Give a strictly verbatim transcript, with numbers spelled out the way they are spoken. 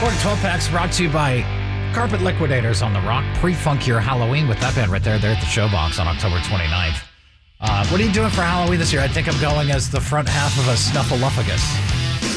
Morning twelve packs brought to you by Carpet Liquidators on the Rock. Pre-funk your Halloween with that band right there. They're at the Showbox on October twenty-ninth. Uh, what are you doing for Halloween this year? I think I'm going as the front half of a Snuffleupagus.